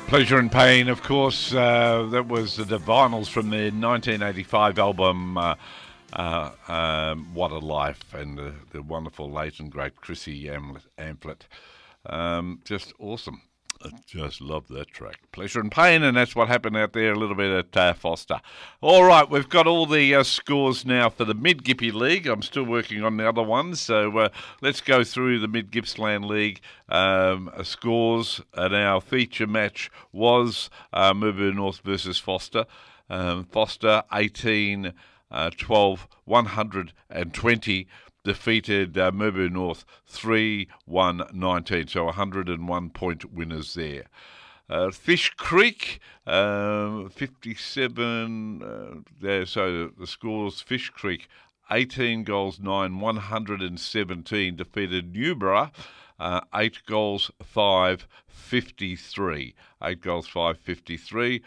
Pleasure and Pain, of course. That was the Divinals from their 1985 album, What a Life, and the wonderful late and great Chrissy Amphlett. Just awesome. I just love that track. Pleasure and Pain, and that's what happened out there a little bit at Foster. All right, we've got all the scores now for the Mid-Gippy League. I'm still working on the other ones, so let's go through the Mid-Gippsland League scores. And our feature match was Murbo North versus Foster. Foster 18 12 120. Defeated Murbo North 3-1-19, so 101 point winners there. Fish Creek 57 there, so the scores: Fish Creek 18 goals 9 117, defeated Newborough 8 goals 5 53, 8 goals 5 53.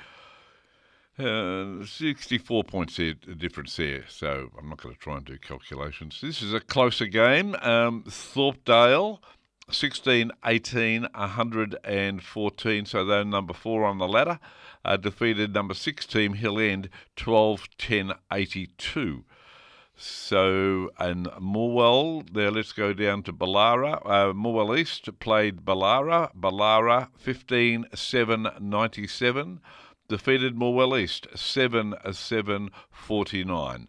64 points there, difference there, so I'm not going to try and do calculations. This is a closer game. Thorpedale 16-18, 114, so they're number 4 on the ladder. Defeated number 6 team, Hill End, 12-10, 82. So, and Morwell, there, let's go down to Ballara. Morwell East played Ballara. Ballara 15-7, 97. Defeated Morwell East 7-7-49.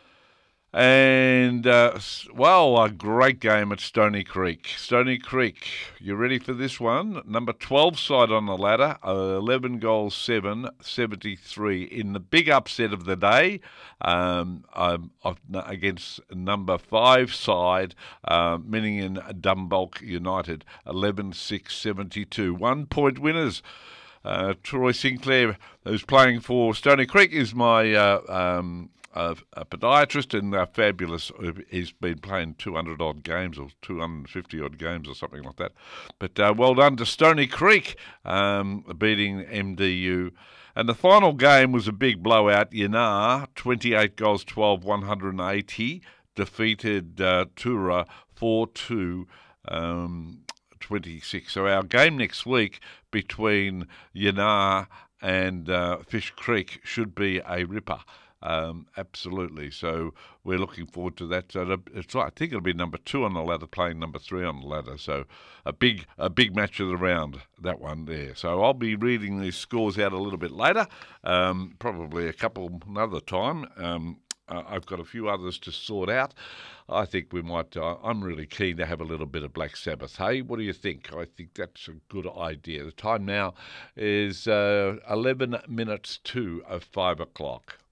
And, a great game at Stony Creek. Stony Creek, you ready for this one? Number 12 side on the ladder, 11 goals 7, 73 in the big upset of the day against number 5 side, Minningen Dumbulk United, 11-6, 72. 1 point winners. Troy Sinclair, who's playing for Stony Creek, is my a podiatrist and fabulous. He's been playing 200-odd games or 250-odd games or something like that. But well done to Stony Creek, beating MDU. And the final game was a big blowout. Yanar, 28 goals 12, 180, defeated Tura 4-2. 26. So our game next week between Yanar and Fish Creek should be a ripper. Absolutely. So we're looking forward to that. So I think it'll be number 2 on the ladder playing number 3 on the ladder. So a big match of the round, that one there. So I'll be reading these scores out a little bit later, probably a couple another time. I've got a few others to sort out. I think we might. I'm really keen to have a little bit of Black Sabbath. Hey, what do you think? I think that's a good idea. The time now is 11 minutes to 5 o'clock.